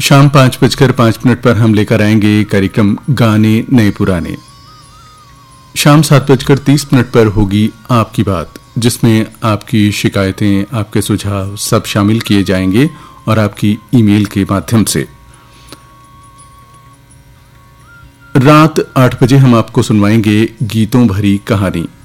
शाम 5:05 पर हम लेकर आएंगे कार्यक्रम गाने नए पुराने। शाम 7:30 पर होगी आपकी बात, जिसमें आपकी शिकायतें, आपके सुझाव सब शामिल किए जाएंगे और आपकी ईमेल के माध्यम से। रात 8 बजे हम आपको सुनवाएंगे गीतों भरी कहानी।